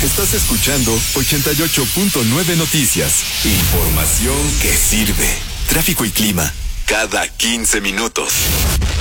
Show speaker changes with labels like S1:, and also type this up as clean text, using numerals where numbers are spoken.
S1: Estás escuchando 88.9 Noticias. Información que sirve. Tráfico y clima cada 15 minutos.